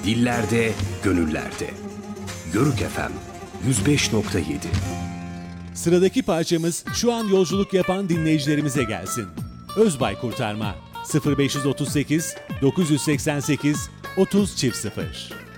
Dillerde, gönüllerde. Yörük FM 105.7. Sıradaki parçamız şu an yolculuk yapan dinleyicilerimize gelsin. Özbay Kurtarma 0538 988 30 0.